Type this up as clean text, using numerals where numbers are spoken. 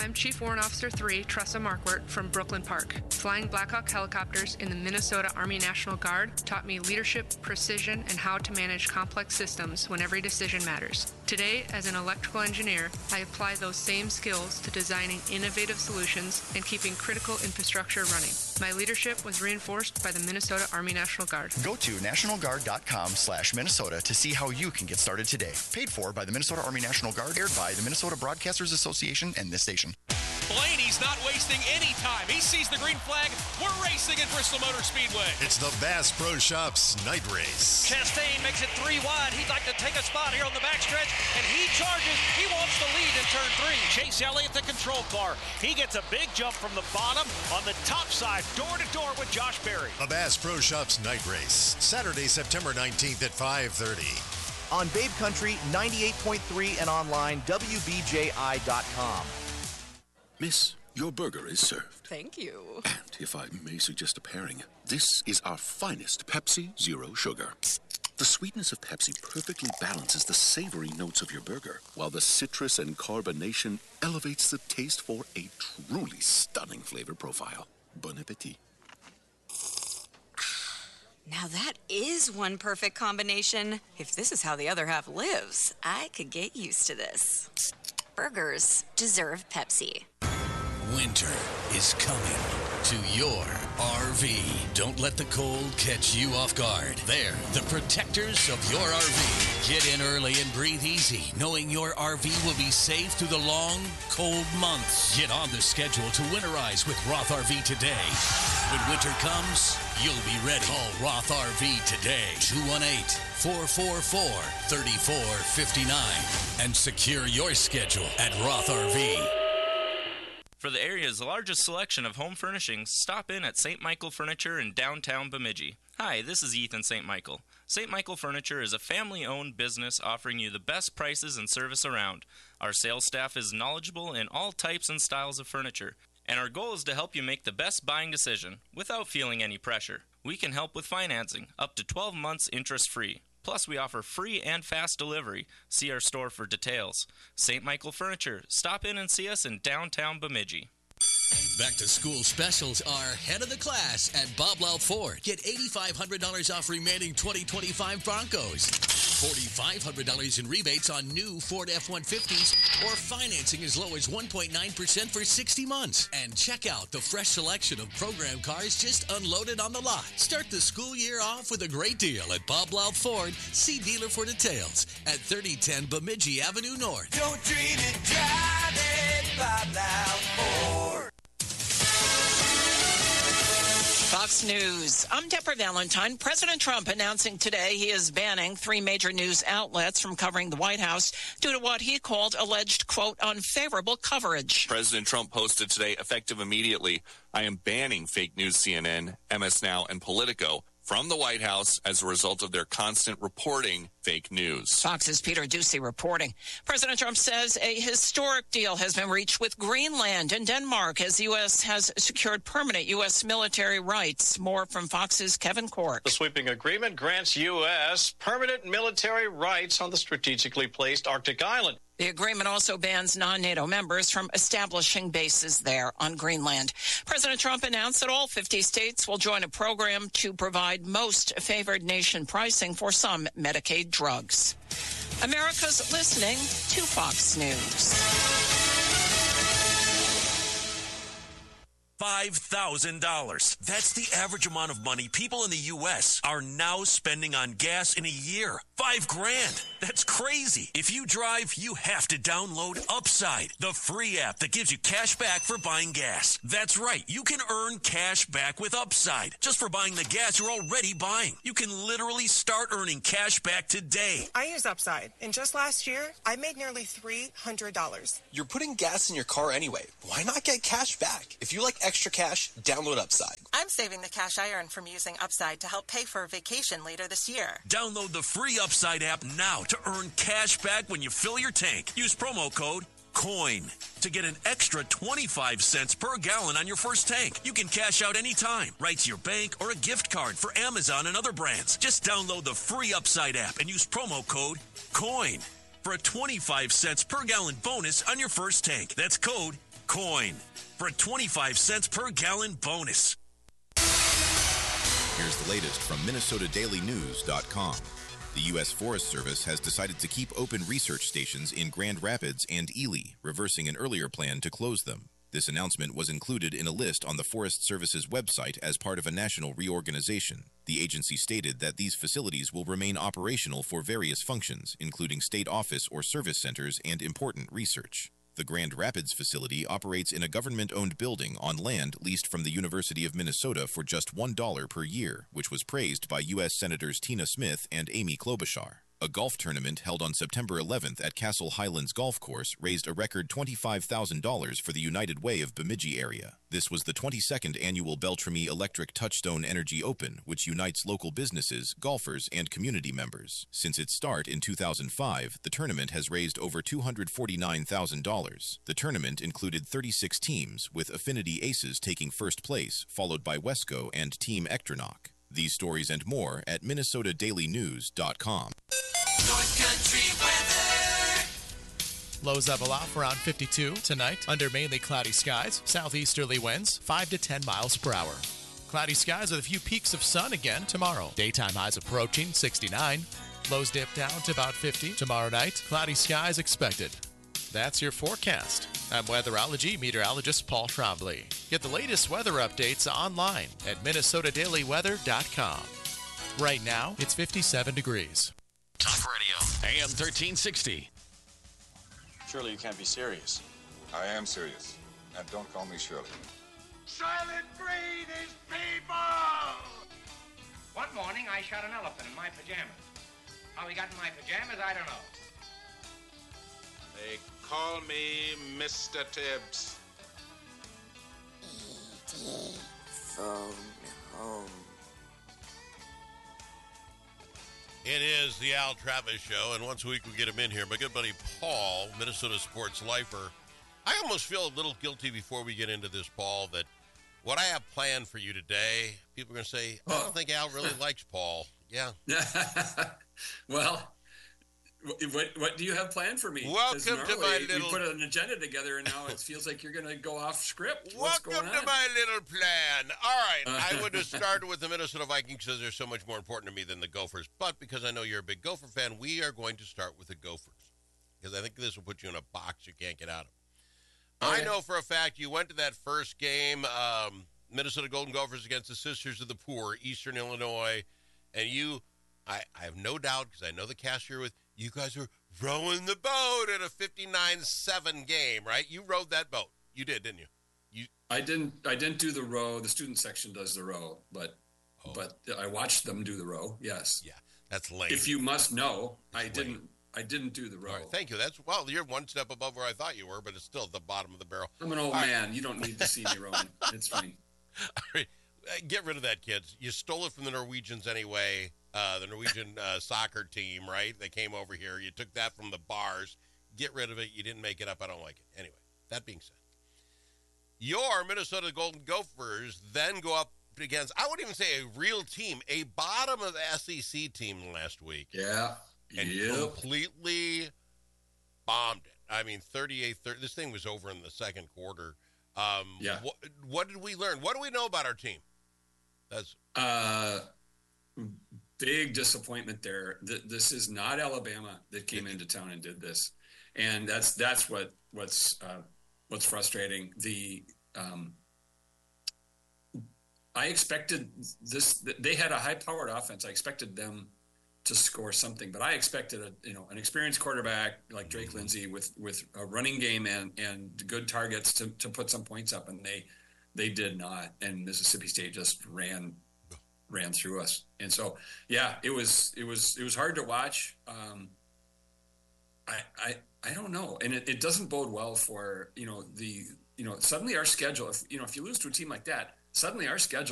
I'm Chief Warrant Officer 3, Tressa Markwart from Brooklyn Park. Flying Black Hawk helicopters in the Minnesota Army National Guard taught me leadership, precision, and how to manage complex systems when every decision matters. Today, as an electrical engineer, I apply those same skills to designing innovative solutions and keeping critical infrastructure running. My leadership was reinforced by the Minnesota Army National Guard. Go to nationalguard.com/Minnesota to see how you can get started today. Paid for by the Minnesota Army National Guard, aired by the Minnesota Broadcasters Association and this station. Blaney's not wasting any time. He sees the green flag. We're racing at Bristol Motor Speedway. It's the Bass Pro Shops night race. Chastain makes it 3 wide. He'd like to take a spot here on the backstretch, and he charges. He wants the lead in turn 3. Chase Elliott, the control car. He gets a big jump from the bottom on the top side, door to door with Josh Berry. The Bass Pro Shops night race, Saturday, September 19th at 5:30. On Babe Country 98.3 and online, WBJI.com. Miss, your burger is served. Thank you. And if I may suggest a pairing, this is our finest Pepsi Zero Sugar. The sweetness of Pepsi perfectly balances the savory notes of your burger, while the citrus and carbonation elevates the taste for a truly stunning flavor profile. Bon appetit. Now that is one perfect combination. If this is how the other half lives, I could get used to this. Burgers deserve Pepsi. Winter is coming to your RV. Don't let the cold catch you off guard. They're the protectors of your RV. Get in early and breathe easy, knowing your RV will be safe through the long, cold months. Get on the schedule to winterize with Roth RV today. When winter comes, you'll be ready. Call Roth RV today, 218-444-3459, and secure your schedule at Roth RV. For the area's largest selection of home furnishings, stop in at St. Michael Furniture in downtown Bemidji. Hi, this is Ethan St. Michael. St. Michael Furniture is a family-owned business offering you the best prices and service around. Our sales staff is knowledgeable in all types and styles of furniture, and our goal is to help you make the best buying decision without feeling any pressure. We can help with financing, up to 12 months interest-free. Plus, we offer free and fast delivery. See our store for details. St. Michael Furniture. Stop in and see us in downtown Bemidji. Back to school specials are head of the class at Bob Loud Ford. Get $8,500 off remaining 2025 Broncos. $4,500 in rebates on new Ford F-150s or financing as low as 1.9% for 60 months. And check out the fresh selection of program cars just unloaded on the lot. Start the school year off with a great deal at Bob Loud Ford. See dealer for details at 3010 Bemidji Avenue North. Don't dream it, drive it, Bob Loud Ford. Fox News. I'm Deborah Valentine. President Trump announcing today he is banning 3 major news outlets from covering the White House due to what he called alleged, quote, unfavorable coverage. President Trump posted today, effective immediately, I am banning fake news CNN, MS Now, and Politico from the White House as a result of their constant reporting fake news. Fox's Peter Doocy reporting. President Trump says a historic deal has been reached with Greenland and Denmark as the U.S. has secured permanent U.S. military rights. More from Fox's Kevin Cork. The sweeping agreement grants U.S. permanent military rights on the strategically placed Arctic island. The agreement also bans non-NATO members from establishing bases there on Greenland. President Trump announced that all 50 states will join a program to provide most favored nation pricing for some Medicaid drugs. America's listening to Fox News. $5,000. That's the average amount of money people in the U.S. are now spending on gas in a year. $5,000. That's crazy. If you drive, you have to download Upside, the free app that gives you cash back for buying gas. That's right. You can earn cash back with Upside just for buying the gas you're already buying. You can literally start earning cash back today. I use Upside, and just last year, I made nearly $300. You're putting gas in your car anyway. Why not get cash back? If you like extra cash, download Upside. I'm saving the cash I earn from using Upside to help pay for a vacation later this year. Download the free Upside app now to earn cash back when you fill your tank. Use promo code COIN to get an extra 25 cents per gallon on your first tank. You can cash out anytime, right to your bank or a gift card for Amazon and other brands. Just download the free Upside app and use promo code COIN for a 25 cents per gallon bonus on your first tank. That's code coin for a 25 cents per gallon bonus. Here's the latest from MinnesotaDailyNews.com. The U.S. Forest Service has decided to keep open research stations in Grand Rapids and Ely, reversing an earlier plan to close them. This announcement was included in a list on the Forest Service's website as part of a national reorganization. The agency stated that these facilities will remain operational for various functions, including state office or service centers and important research. The Grand Rapids facility operates in a government-owned building on land leased from the University of Minnesota for just $1 per year, which was praised by U.S. Senators Tina Smith and Amy Klobuchar. A golf tournament held on September 11th at Castle Highlands Golf Course raised a record $25,000 for the United Way of Bemidji area. This was the 22nd annual Beltrami Electric Touchstone Energy Open, which unites local businesses, golfers, and community members. Since its start in 2005, the tournament has raised over $249,000. The tournament included 36 teams, with Affinity Aces taking first place, followed by Wesco and Team Ectronoc. These stories and more at MinnesotaDailyNews.com. North Country weather. Lows level off around 52 tonight under mainly cloudy skies. Southeasterly winds 5 to 10 miles per hour. Cloudy skies with a few peaks of sun again tomorrow. Daytime highs approaching 69. Lows dip down to about 50 tomorrow night. Cloudy skies expected. That's your forecast. I'm weatherology meteorologist Paul Trombley. Get the latest weather updates online at MinnesotaDailyWeather.com. Right now, it's 57 degrees. Talk Radio, AM 1360. Surely you can't be serious. I am serious. And don't call me Shirley. Silent breed is people! One morning, I shot an elephant in my pajamas. How he got in my pajamas, I don't know. They call me Mr. Tibbs. E.T. phone home. It is the Al Travis Show, and once a week we get him in here. My good buddy Paul, Minnesota sports lifer. I almost feel a little guilty before we get into this, Paul, that what I have planned for you today, people are going to say, I don't think Al really likes Paul. Yeah. Well, what do you have planned for me? Welcome to my little... We put an agenda together, and now it feels like you're going to go off script. Welcome to my little plan. All right, I would have started with the Minnesota Vikings because they're so much more important to me than the Gophers. But because I know you're a big Gopher fan, we are going to start with the Gophers because I think this will put you in a box you can't get out of. Okay. I know for a fact you went to that first game, Minnesota Golden Gophers against the Sisters of the Poor, Eastern Illinois, and you, I have no doubt because I know the cast you're with, you guys were rowing the boat in a 59-7 game, right? You rowed that boat. You did, didn't you? I didn't do the row. The student section does the row, but I watched them do the row. Yes. Yeah, that's lame. If you must know, I didn't do the row. All right, thank you. You're one step above where I thought you were, but it's still at the bottom of the barrel. I'm an old man. You don't need to see me rowing. It's fine. All right. Get rid of that, kids. You stole it from the Norwegians anyway. The Norwegian soccer team, right? They came over here. You took that from the bars. Get rid of it. You didn't make it up. I don't like it. Anyway, that being said, your Minnesota Golden Gophers then go up against, I wouldn't even say a real team, a bottom of the SEC team last week. Yeah. And completely bombed it. I mean, 38-30. This thing was over in the second quarter. Yeah. What did we learn? What do we know about our team? That's big disappointment there. This is not Alabama that came into town and did this, and that's what's frustrating. I expected this. They had a high-powered offense. I expected them to score something, but I expected an experienced quarterback like Drake Lindsey with a running game and good targets to put some points up, and they did not. And Mississippi State just ran through us. And so, yeah, it was hard to watch. I don't know. And it doesn't bode well for, suddenly our schedule, if you lose to a team like that, suddenly our schedule